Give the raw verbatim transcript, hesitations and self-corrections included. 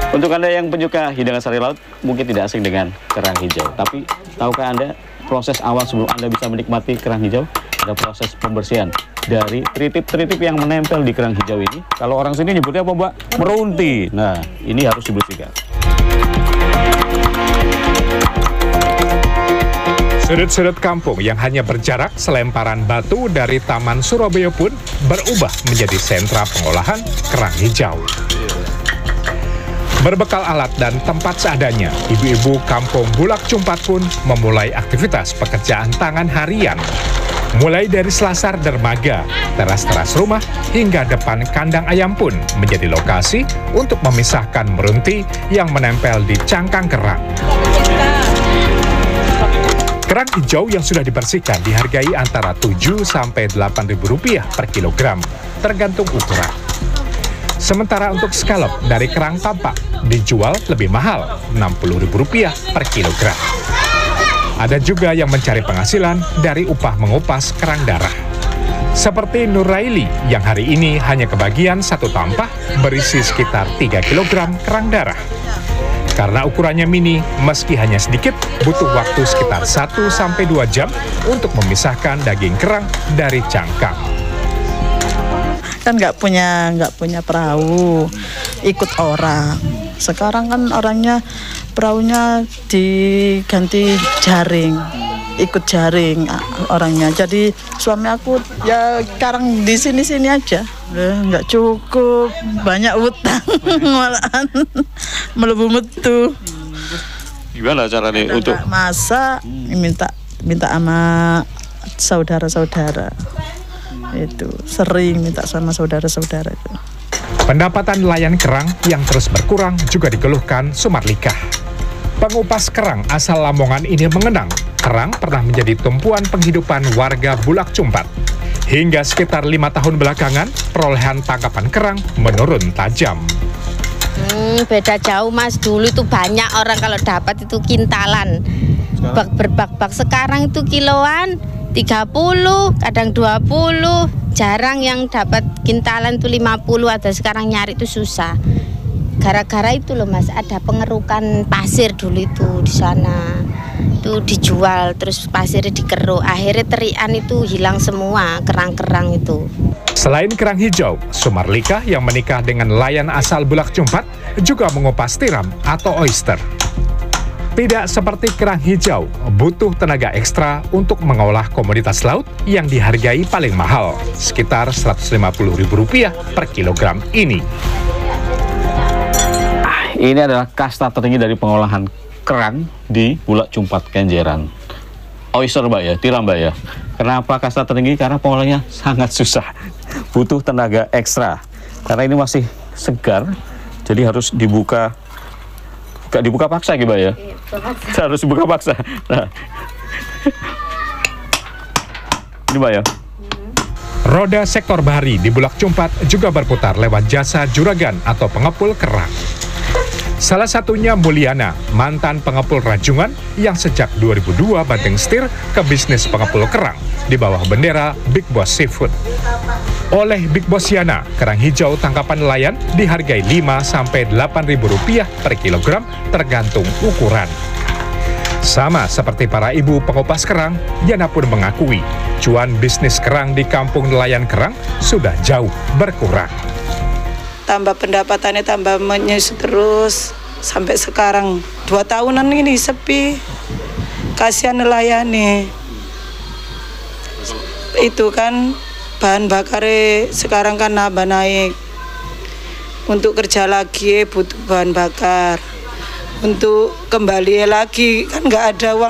Untuk Anda yang penyuka hidangan sari laut, mungkin tidak asing dengan kerang hijau. Tapi tahukah Anda proses awal sebelum Anda bisa menikmati kerang hijau? Ada proses pembersihan dari tritip-tritip yang menempel di kerang hijau ini. Kalau orang sini nyebutnya apa, Mbak? Merunti. Nah, ini harus dibersihkan. Sudut-sudut kampung yang hanya berjarak selemparan batu dari Taman Surabaya pun berubah menjadi sentra pengolahan kerang hijau. Berbekal alat dan tempat seadanya, ibu-ibu kampung Bulak Cumpat pun memulai aktivitas pekerjaan tangan harian. Mulai dari selasar dermaga, teras-teras rumah, hingga depan kandang ayam pun menjadi lokasi untuk memisahkan merunti yang menempel di cangkang kerang. Kerang hijau yang sudah dibersihkan dihargai antara tujuh sampai delapan ribu rupiah per kilogram, tergantung ukuran. Sementara untuk skalop dari kerang tampak dijual lebih mahal, enam puluh ribu rupiah per kilogram. Ada juga yang mencari penghasilan dari upah mengupas kerang darah. Seperti Nuraili yang hari ini hanya kebagian satu tampah berisi sekitar tiga kilogram kerang darah. Karena ukurannya mini, meski hanya sedikit, butuh waktu sekitar satu sampai dua jam untuk memisahkan daging kerang dari cangkang. Kan nggak punya nggak punya perahu, ikut orang. Sekarang kan orangnya perahunya diganti jaring, ikut jaring orangnya. Jadi suami aku ya sekarang di sini-sini aja, nggak cukup, banyak utang malahan melebu metu. Gimana caranya Udah untuk masak, minta minta sama saudara-saudara. Itu sering minta sama saudara-saudara itu. Pendapatan nelayan kerang yang terus berkurang juga dikeluhkan Sumarlika. Pengupas kerang asal Lamongan ini mengenang kerang pernah menjadi tumpuan penghidupan warga Bulak Cumpat. Hingga sekitar lima tahun belakangan, perolehan tangkapan kerang menurun tajam. Hmm, beda jauh Mas, dulu itu banyak orang kalau dapat itu kintalan, bak berbak-bak. Sekarang itu kiloan, tiga puluh, kadang dua puluh, jarang yang dapat kintalan itu lima puluh, ada sekarang nyari itu susah. Gara-gara itu loh Mas, ada pengerukan pasir dulu itu di sana. Itu dijual, terus pasirnya dikeruk. Akhirnya terian itu hilang semua, kerang-kerang itu. Selain kerang hijau, Sumarlika yang menikah dengan nelayan asal Bulak Cumpat juga mengupas tiram atau oyster. Tidak seperti kerang hijau, butuh tenaga ekstra untuk mengolah komoditas laut yang dihargai paling mahal, sekitar seratus lima puluh ribu rupiah per kilogram ini. ini adalah kasta tertinggi dari pengolahan kerang di Bulak Cumpat Kenjeran. Oyster Mbak ya, tiram Mbak ya. Kenapa kasta tertinggi? Karena pengolahnya sangat susah, butuh tenaga ekstra. Karena ini masih segar, jadi harus dibuka, gak dibuka paksa gitu Mbak ya. Harus dibuka paksa. Nah. Ini Mbak ya. Roda sektor bahari di Bulak Cumpat juga berputar lewat jasa juragan atau pengepul kerang. Salah satunya Mulyana, mantan pengepul rajungan yang sejak dua ribu dua banting setir ke bisnis pengepul kerang di bawah bendera Big Boss Seafood. Oleh Big Boss Yana, kerang hijau tangkapan nelayan dihargai lima sampai delapan ribu rupiah per kilogram tergantung ukuran. Sama seperti para ibu pengupas kerang, Yana pun mengakui cuan bisnis kerang di kampung nelayan kerang sudah jauh berkurang. Tambah pendapatannya tambah menyusut terus sampai sekarang dua tahunan ini sepi, kasihan nelayan nih. Itu kan bahan bakarnya sekarang kan nambah naik, untuk kerja lagi butuh bahan bakar, untuk kembali lagi kan nggak ada uang.